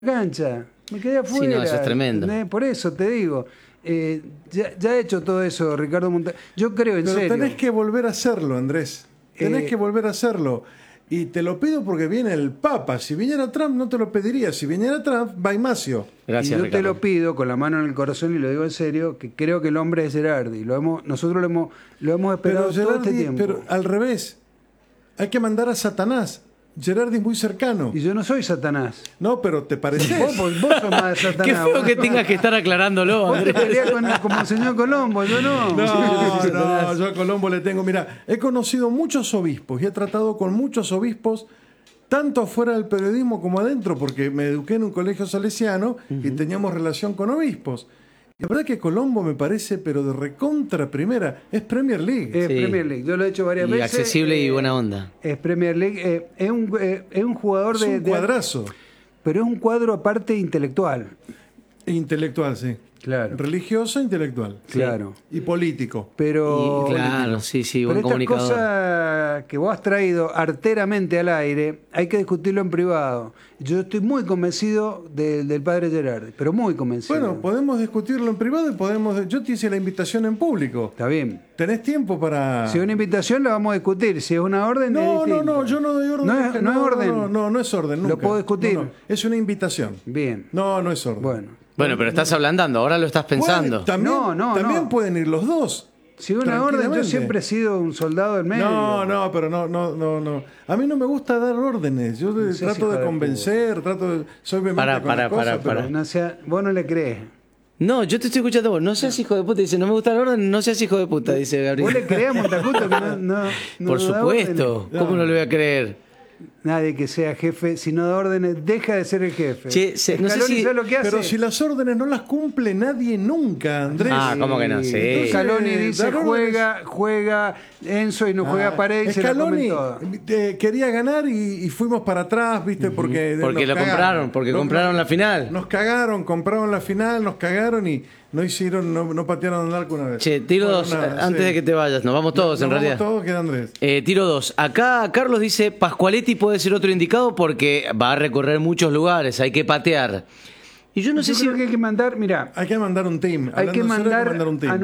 cancha. Me quedé afuera. Sí, no, eso es tremendo. ¿Entendés? Por eso te digo. Ya he hecho todo eso, Ricardo Montaner. Yo creo, en Pero serio. tenés que volver a hacerlo, Andrés. Tenés que volver a hacerlo. Y te lo pido porque viene el Papa. Si viniera Trump, no te lo pediría. Si viniera Trump, va Ignacio. Gracias, y yo Ricardo. te lo pido con la mano en el corazón y lo digo en serio, que creo que el hombre es Gerardi. Nosotros lo hemos esperado Pero todo este Gerardi, tiempo. pero al revés. Hay que mandar a Satanás. Gerardi es muy cercano. Y yo no soy Satanás. No, pero te pareces. Vos sos más de Satanás. Qué feo vos. que tengas que estar aclarándolo, Vos te Andrés. peleás como el señor Colombo, yo no. No, yo a Colombo le tengo. Mira, he conocido muchos obispos y he tratado con muchos obispos, tanto fuera del periodismo como adentro, porque me eduqué en un colegio salesiano y teníamos relación con obispos. La verdad que Colombo me parece, pero de recontra primera, es Premier League. Es Sí. Premier League, yo lo he hecho varias Y veces. accesible y buena onda. Es Premier League, es un jugador Es un cuadrazo. pero es un cuadro aparte intelectual. Intelectual, sí. Claro. Religioso, intelectual. Claro. Y político. Pero, Y claro, sí, pero buen estas comunicador. cosas que vos has traído arteramente al aire, hay que discutirlo en privado. Yo estoy muy convencido del padre Gerardi, pero muy convencido. Bueno, podemos discutirlo en privado y podemos. Yo te hice la invitación en público. Está bien. ¿Tenés tiempo para.? Si es una invitación, la vamos a discutir. Si es una orden, es No, distinto. yo no doy orden. No es orden. No es orden. Lo Nunca. puedo discutir. No. Es una invitación. Bien. No es orden. Bueno. Bueno, pero estás ablandando, ahora lo estás pensando. También, No. también pueden ir los dos. Si es una orden, yo tranquilamente. siempre he sido un soldado del medio. Pero no. A mí no me gusta dar órdenes. Yo seas trato hijo de de convencer, soy vehemente Pará, con las pará, cosas, pará. pero- No sea, vos no le crees. No, yo te estoy escuchando a vos. No seas hijo de puta. Dice, no me gusta el orden, no seas hijo de puta, dice Gabriel. ¿Vos le crees a Montacuto que no Por da supuesto. órdenes? ¿Cómo no le voy a creer? Nadie que sea jefe, si no da órdenes, deja de ser el jefe. Che, no sé Scaloni, si- ¿sabe lo que hace? Pero si las órdenes no las cumple nadie nunca, Andrés. Ah, ¿cómo que no? Sí. Scaloni dice, dar órdenes. juega Enzo y no juega Paredes y se la comen Scaloni toda. quería ganar y fuimos para atrás, ¿viste? Porque Porque nos lo cagaron. compraron, porque compraron la final. Nos cagaron, compraron la final, nos cagaron y no hicieron, no patearon el arco una vez. Che, tiro Bueno, dos, nada, antes sí. de que te vayas. Nos vamos todos, Nos en vamos realidad. todos, queda Andrés. Tiro dos. Acá Carlos dice, Pascualetti puede ser otro indicado porque va a recorrer muchos lugares, hay que patear. Y yo no sé Yo si... creo que hay que mandar, mira, Hay que mandar un team. hay Hablando que en serio, mandar un team. a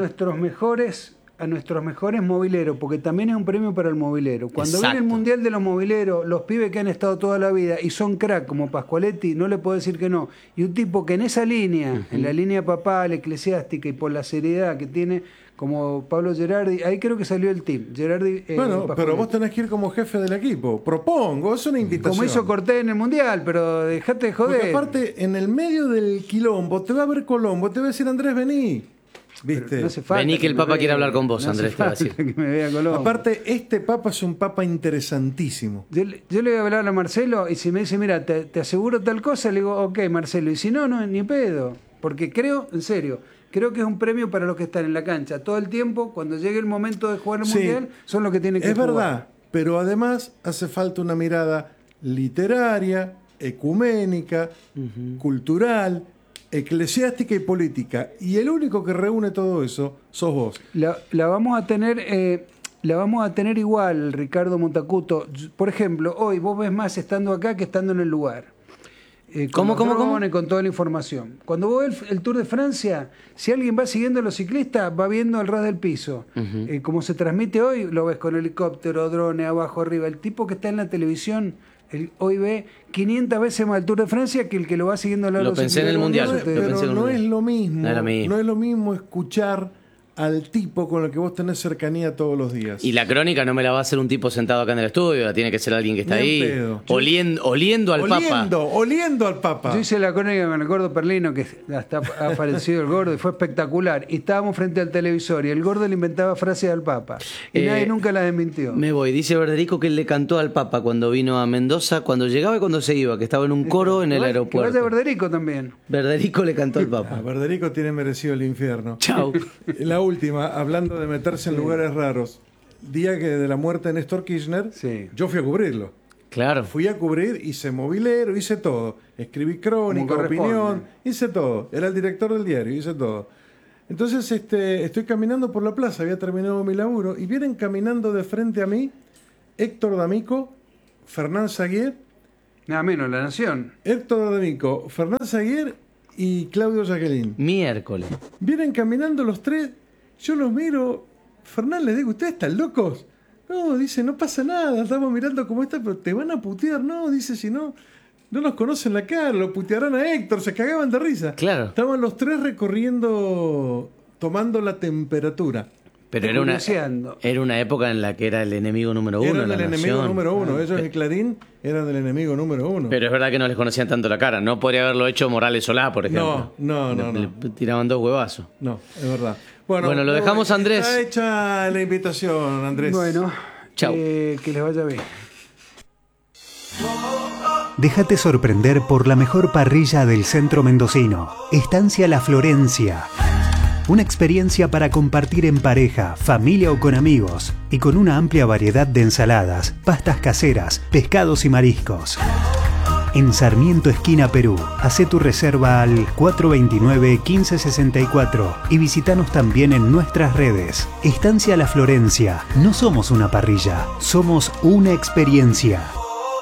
nuestros mejores mobileros, porque también es un premio para el mobilero. Cuando Exacto. viene el Mundial de los Mobileros, los pibes que han estado toda la vida y son crack como Pascualetti, no le puedo decir que no. Y un tipo que en esa línea, en la línea papal, eclesiástica y por la seriedad que tiene, como Pablo Gerardi, ahí creo que salió el team. Gerardi, Bueno, pero Pascualetti. vos tenés que ir como jefe del equipo. Propongo, es una invitación. Como hizo Cortés en el Mundial, pero dejate de Porque joder. aparte, en el medio del quilombo, te va a ver Colombo, te va a decir Andrés, vení. ¿Viste? No hace falta Vení que el me Papa vea. quiere hablar con vos, No hace Andrés, te va a falta decir. que me vea Colombo. Aparte, este papa es un papa interesantísimo. Yo le voy a hablar a Marcelo y si me dice, mira, te aseguro tal cosa, le digo, ok, Marcelo. Y si no, no, ni pedo. Porque creo, en serio, creo que es un premio para los que están en la cancha. Todo el tiempo, cuando llegue el momento de jugar el Sí, Mundial, son los que tienen que Es jugar. verdad, pero además hace falta una mirada literaria, ecuménica, cultural, eclesiástica y política. Y el único que reúne todo eso sos vos. La vamos a tener igual, Ricardo Montacuto. Por ejemplo, hoy vos ves más estando acá que estando en el lugar. ¿Cómo? Con toda la información. Cuando vos ves el Tour de Francia, si alguien va siguiendo a los ciclistas, va viendo al ras del piso. Como se transmite hoy, lo ves con helicóptero, drones, abajo, arriba. El tipo que está en la televisión hoy ve 500 veces más el Tour de Francia que el que lo va siguiendo al lado Lo de los pensé en el ciclistas. Mundial. Eso te digo. Lo pensé Pero en no un- es lo mismo. No es lo mismo. No es lo mismo escuchar al tipo con el que vos tenés cercanía todos los días. Y la crónica no me la va a hacer un tipo sentado acá en el estudio, la tiene que ser alguien que está Ni en ahí, pedo. oliendo al Papa. Oliendo al Papa. Yo hice la crónica con el gordo Perlino, que hasta ha aparecido el gordo, y fue espectacular. Y estábamos frente al televisor, y el gordo le inventaba frases al Papa. Y nadie nunca las desmintió. Me voy, dice Verderico que él le cantó al Papa cuando vino a Mendoza, cuando llegaba y cuando se iba, que estaba en un coro en el Que vaya aeropuerto. Verderico también. Verderico le cantó al Ah, Papa. Verderico tiene merecido el infierno. Chau. La última, hablando de meterse en lugares raros. Día que de la muerte de Néstor Kirchner, Sí. yo fui a cubrirlo. Claro. Fui a cubrir, hice movilero, hice todo. Escribí crónica, Como corresponde. opinión, hice todo. Era el director del diario, hice todo. Entonces estoy caminando por la plaza, había terminado mi laburo, y vienen caminando de frente a mí Héctor D'Amico, Fernán Saguier Nada menos, La Nación. Héctor D'Amico, Fernán Zaguer y Claudio Jacqueline. Miércoles. Vienen caminando los tres, yo los miro, Fernán les digo, ¿ustedes están locos? No, dice, no pasa nada, estamos mirando cómo está, pero te van a putear, no, dice, si no los conocen la cara, lo putearán a Héctor, se cagaban de risa. Claro. Estaban los tres recorriendo, tomando la temperatura. Pero era una época en la que era el enemigo número uno. Eran el enemigo número uno. Ellos de Clarín eran el enemigo número uno. Pero es verdad que no les conocían tanto la cara. No podría haberlo hecho Morales Solá, por ejemplo. No. Le tiraban 2 huevazos. No, es verdad. Bueno, lo dejamos, Andrés. Está hecha la invitación, Andrés. Bueno, chau. Que les vaya bien. Déjate sorprender por la mejor parrilla del centro mendocino. Estancia La Florencia. Una experiencia para compartir en pareja, familia o con amigos, y con una amplia variedad de ensaladas, pastas caseras, pescados y mariscos. En Sarmiento, esquina Perú. Hacé tu reserva al 429-1564 y visítanos también en nuestras redes. Estancia La Florencia. No somos una parrilla, somos una experiencia.